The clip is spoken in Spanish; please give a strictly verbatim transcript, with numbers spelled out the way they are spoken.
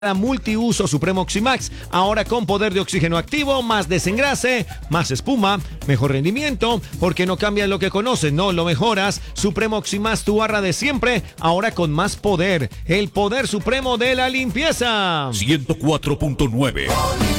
Multiuso Supremo Oximax, ahora con poder de oxígeno activo, más desengrase, más espuma, mejor rendimiento, porque no cambias lo que conoces, no lo mejoras. Supremo Oximax, tu barra de siempre, ahora con más poder, el poder supremo de la limpieza. ciento cuatro punto nueve